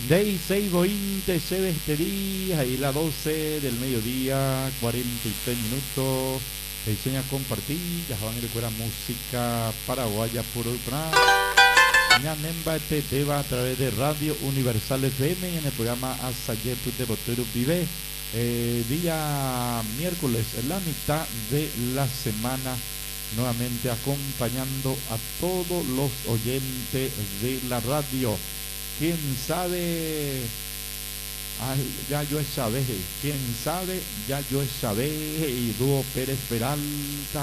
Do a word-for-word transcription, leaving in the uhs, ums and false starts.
dieciséis veinte se vestería ahí las doce del mediodía, cuarenta y tres minutos. Te enseña a compartir, ya van a recuperar música paraguaya por otra. Ñanemba te teva a través de Radio Universal F M y en el programa Asayer de Botero Vive. Eh, día miércoles, en la mitad de la semana, nuevamente acompañando a todos los oyentes de la radio. Quién sabe, ay, ya yo sabe, quién sabe, ya yo sabe, y Dúo Pérez Peralta.